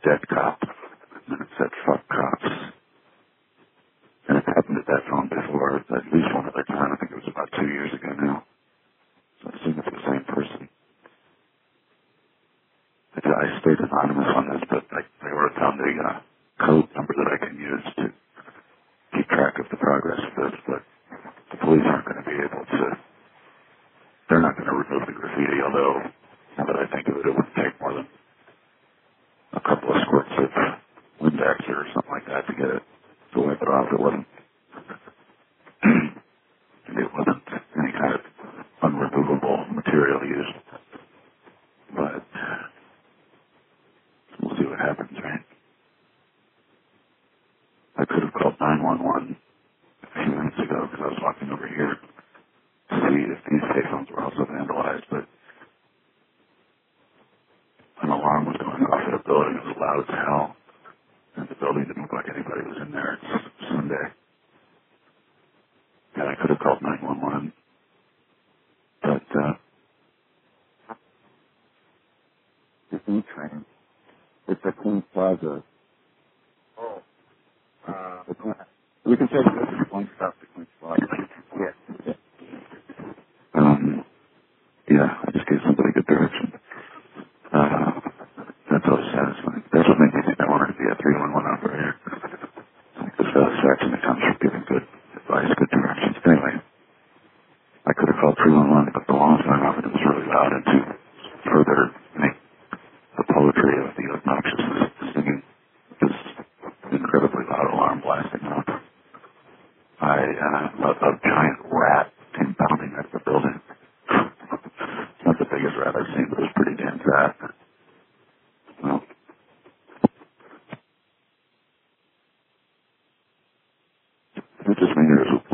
dead cop. And it said, fuck cops. And it happened at that phone before, at least one other time. I think it was about 2 years ago now. So I assume it's the same person. I stayed anonymous on this, but I wrote down the code number that I can use to keep track of the progress of this, but the police aren't going to be able to, they're not going to remove the graffiti, although, now that I think of it, it wouldn't take more than a couple of squirts of Windex or something like that to get it, to wipe it off. It wasn't, it wasn't any kind of unremovable material used, but we'll see what happens, right? I could have called 911 a few minutes ago because I was walking over here to see if these payphones were also vandalized, but an alarm was going off at a building. It was loud as hell, and the building didn't look like anybody was in there. It's Sunday. And I could have called 911, but the E-train, it's at Queens Plaza. Oh. We can take this from one stop to Queens Plaza. Yeah. Yeah, I just gave somebody good direction. That's always satisfying. That's what made me think I wanted to be a 311 operator. Like the satisfaction that comes from giving good advice, good directions. Anyway, I could have called 311, but the longest time off it was really loud, and to further make the poetry of the obnoxiousness singing this incredibly loud alarm blasting off, a giant rat came bounding at the building. It's not the biggest rat I've seen, but it was pretty damn fat. Well, it just made it